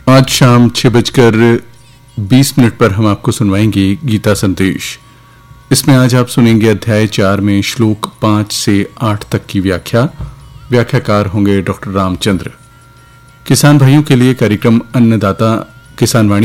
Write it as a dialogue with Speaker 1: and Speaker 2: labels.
Speaker 1: आज शाम 6:20 पर हम आपको सुनवाएंगे गीता संदेश। इसमें आज आप सुनेंगे अध्याय 4 में श्लोक 5 से 8 तक की व्याख्या। व्याख्याकार होंगे डॉक्टर रामचंद्र। किसान भाइयों के लिए कार्यक्रम अन्नदाता किसान वाणी